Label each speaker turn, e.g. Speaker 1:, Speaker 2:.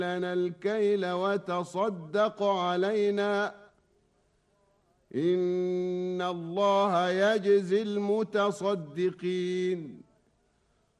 Speaker 1: لنا الكيل وتصدق علينا إن الله يجزي المتصدقين